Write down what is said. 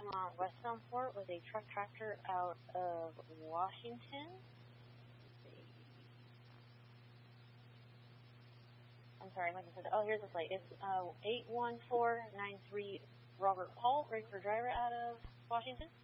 on westbound Fort with a truck tractor out of Washington. Let's see. I'm sorry, like I said, here's the plate. It's 81493 Robert Paul, ready for driver out of Washington.